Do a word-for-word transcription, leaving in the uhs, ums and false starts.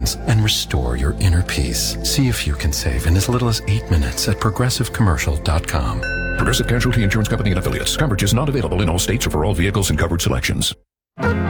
emotions and restore your inner peace. See if you can save in as little as eight minutes at progressive commercial dot com. Progressive Casualty Insurance Company and Affiliates. Coverage is not available in all states or for all vehicles and covered selections.